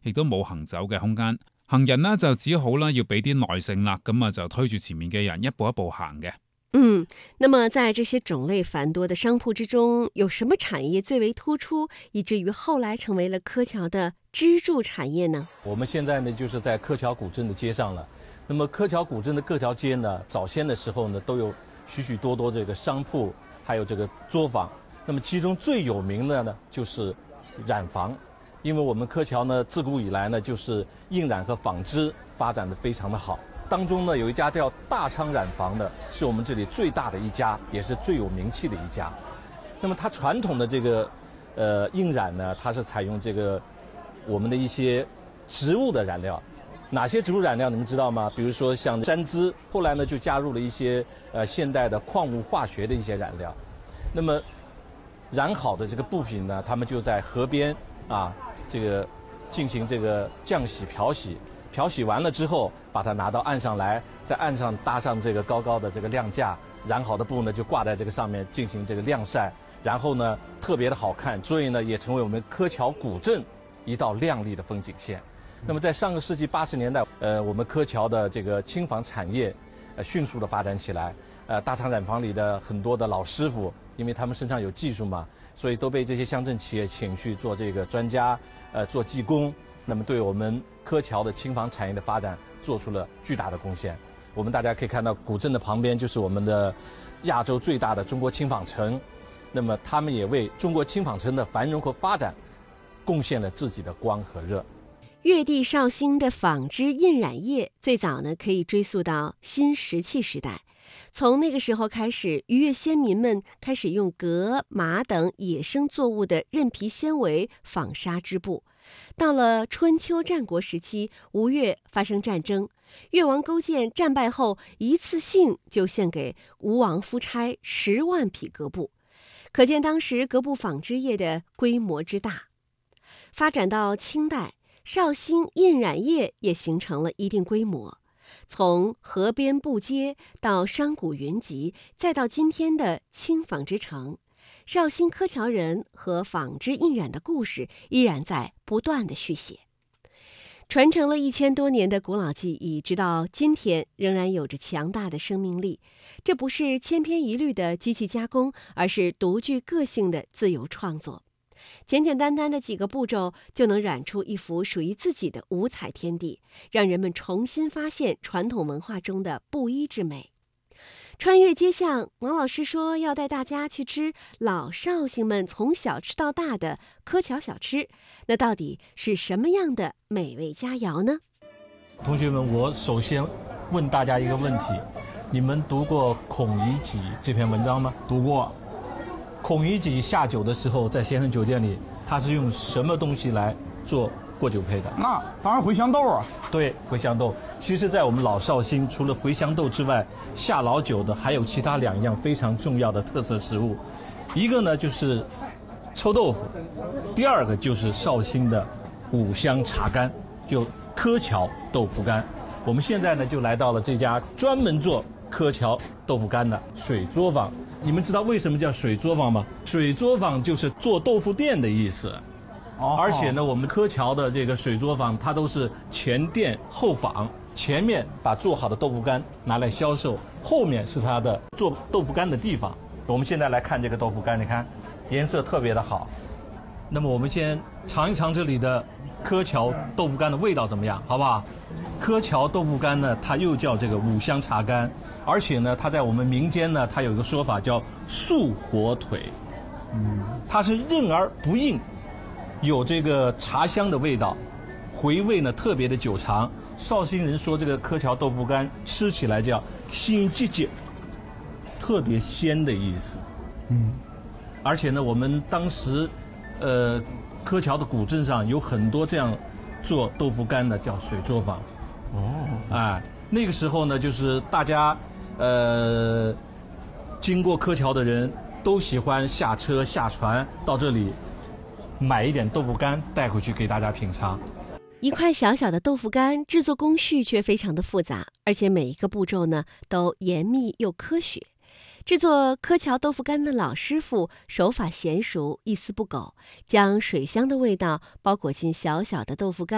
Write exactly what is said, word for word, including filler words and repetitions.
亦都冇行走嘅空間。行人呢就只好啦要俾啲耐性啦，咁啊就推住前面嘅人一步一步行嘅。 嗯，那么在这些种类繁多的商铺之中，有什么产业最为突出，以至于后来成为了柯桥的支柱产业呢？ 我们现在呢就是在柯桥古镇的街上了。那么柯桥古镇的各条街呢，早先的时候呢都有许许多多这个商铺，还有这个作坊。那么其中最有名的呢就是染坊，因为我们柯桥呢自古以来呢就是印染和纺织发展的非常的好。当中呢有一家叫大昌染坊的，是我们这里最大的一家，也是最有名气的一家。那么它传统的这个呃印染呢，它是采用这个我们的一些植物的染料。哪些植物染料你们知道吗？比如说像山栀，后来呢就加入了一些呃现代的矿物化学的一些染料。那么染好的这个布品呢，他们就在河边啊这个进行这个浆洗漂洗。漂洗完了之后，把它拿到岸上来，在岸上搭上这个高高的这个晾架，染好的布呢就挂在这个上面进行这个晾晒，然后呢特别的好看，所以呢也成为我们柯桥古镇一道亮丽的风景线。那么在上个世纪八十年代，呃，我们柯桥的这个轻纺产业，呃，迅速的发展起来。呃，大昌染坊里的很多的老师傅，因为他们身上有技术嘛，所以都被这些乡镇企业请去做这个专家，呃，做技工。那么对我们柯桥的轻纺产业的发展做出了巨大的贡献。我们大家可以看到，古镇的旁边就是我们的亚洲最大的中国轻纺城，那么他们也为中国轻纺城的繁荣和发展贡献了自己的光和热。 粤地绍兴的纺织印染业最早呢可以追溯到新石器时代。从那个时候开始，渔业先民们开始用革、麻等野生作物的韧皮纤维纺纱织布。到了春秋战国时期，吴越发生战争，越王勾践战败后，一次性就献给吴王夫差十万匹革布，可见当时革布纺织业的规模之大。发展到清代，绍兴印染业也形成了一定规模，从河边布街到商贾云集，再到今天的轻纺织城，绍兴柯桥人和纺织印染的故事依然在不断的续写。传承了一千多年的古老技艺，直到今天仍然有着强大的生命力。这不是千篇一律的机器加工，而是独具个性的自由创作。简简单单的几个步骤就能染出一幅属于自己的五彩天地，让人们重新发现传统文化中的布衣之美。穿越街巷，王老师说要带大家去吃老绍兴们从小吃到大的柯桥小吃，那到底是什么样的美味佳肴呢？ 同学们，我首先问大家一个问题，你们读过《孔乙己》这篇文章吗？ 读过。 孔乙己下酒的时候，在先生酒店里，他是用什么东西来做过酒配的？ 那当然茴香豆啊。 对，茴香豆。其实在我们老绍兴，除了茴香豆之外，下老酒的还有其他两样非常重要的特色食物，一个呢就是臭豆腐，第二个就是绍兴的五香茶干，就柯桥豆腐干。我们现在呢就来到了这家专门做柯桥豆腐干的水作坊。你们知道为什么叫水作坊吗？水作坊就是做豆腐店的意思。 哦， 而且呢，我们柯桥的这个水作坊，它都是前店后坊，前面把做好的豆腐干拿来销售，后面是它的做豆腐干的地方。我们现在来看这个豆腐干，你看颜色特别的好。那么我们先尝一尝这里的柯桥豆腐干的味道怎么样，好不好？柯桥豆腐干呢，它又叫这个五香茶干，而且呢，它在我们民间呢，它有一个说法叫素火腿，嗯，它是韧而不硬，有这个茶香的味道，回味呢特别的久长。绍兴人说这个柯桥豆腐干吃起来叫鲜结结，特别鲜的意思。嗯，而且呢，我们当时，呃，柯桥的古镇上有很多这样做豆腐干的，叫水作坊。哦，哎，那个时候呢，就是大家，呃，经过柯桥的人都喜欢下车下船到这里，买一点豆腐干带回去给大家品尝。 一块小小的豆腐干，制作工序却非常的复杂，而且每一个步骤呢都严密又科学。制作柯桥豆腐干的老师傅手法娴熟，一丝不苟，将水香的味道包裹进小小的豆腐干。